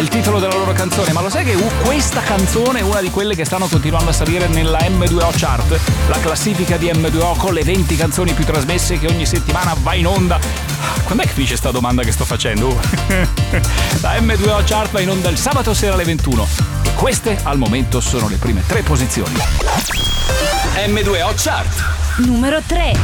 il titolo della loro canzone, ma lo sai che questa canzone è una di quelle che stanno continuando a salire nella M2O Chart, la classifica di M2O con le 20 canzoni più trasmesse che ogni settimana va in onda. Quando è che finisce sta domanda che sto facendo? La M2O Chart va in onda il sabato sera alle 21 e queste al momento sono le prime 3 posizioni. M2O Chart numero 3.